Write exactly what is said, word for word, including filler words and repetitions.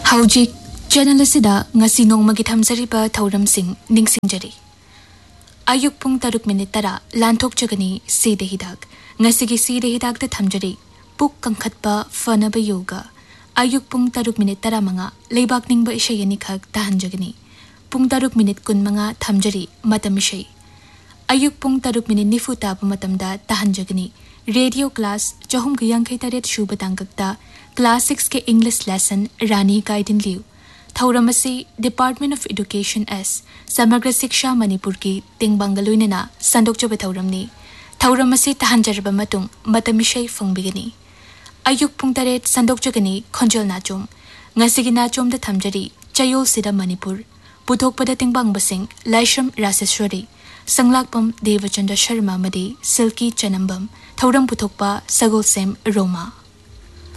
Haujik channel asida ngasi nongmagi thamjariba thauramsing ningsingjari. Ayuk pung taruk minute tara lanthok chagani side hidak ngasigi side hidak ta thamjari puk kangkhatpa fanaba yoga. Ayuk pung taruk minute tara manga leibak ningba ishayani khak tahanjagani. Pung taruk minute kun manga thamjari matam ishay. Ayuk pung taruk minute nifu tapa matamda tahanjagani. Radio class chahum giyang taret shuba tangkakta class six ke English lesson Rani Guidin Liu. Thauramasi Department of Education S Samagra Siksha Manipur ki Tingbangaluinana Sandok Joba Thauramni. Thauramasi tahanjarba matung matamishay fungbigani. Ayuk pung taret sandok jagani khonjol nachom. Ngasigi nachom da thamjari Chayol Sida Manipur. Puthok pada tingbang basing Laisham Raseshwari. Sanglakpam Devachandra Sharma Madi Silky Chanambam Thauram Puthokpa Sagol Sem Roma.